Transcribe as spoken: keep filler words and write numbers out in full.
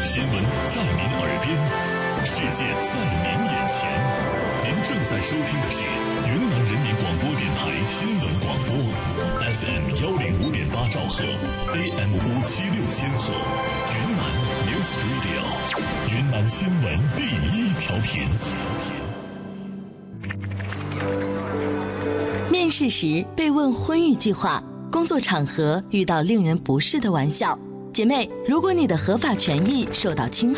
新闻在您耳边，世界在您眼前。您正在收听的是云南人民广播电台新闻广播 ，F M 幺零五点八兆赫 ，A M 五七六千赫，云南 News Radio， 云南新闻第一调频。 面试时被问婚育计划，工作场合遇到令人不适的玩笑，姐妹，如果你的合法权益受到侵害，